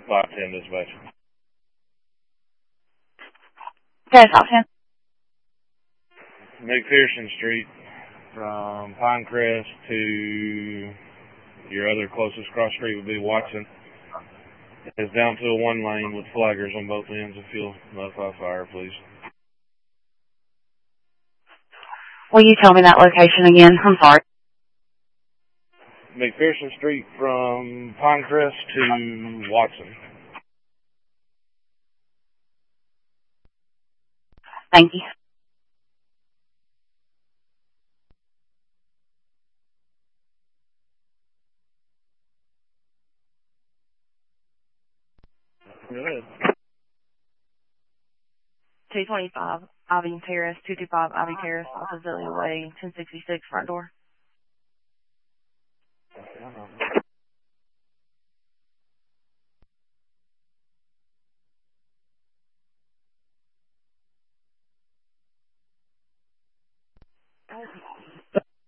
510 dispatch. Okay, top 10. McPherson Street from Pinecrest to your other closest cross street would be Watson. It's down to a one lane with flaggers on both ends. If you'll notify fire, please. Will you tell me that location again? I'm sorry. McPherson Street from Pinecrest to Watson. Thank you. Go ahead. 225 Ivy Terrace, 225 Ivy Terrace, off Azalea Way, 1066, front door.